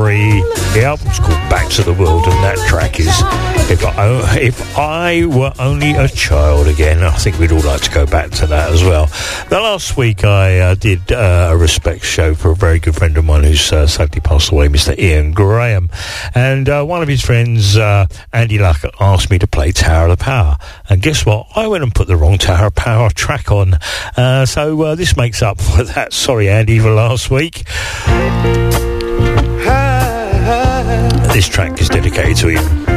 '83. The album's called Back to the World, and that track is If I Were Only a Child Again. I think we'd all like to go back to that as well. The last week I did a respect show for a very good friend of mine who's sadly passed away, Mr. Ian Graham, and one of his friends, Andy Luck, asked me to play Tower of Power, and guess what? I went and put the wrong Tower of Power track on, so this makes up for that. Sorry, Andy, for last week. This track is dedicated to him.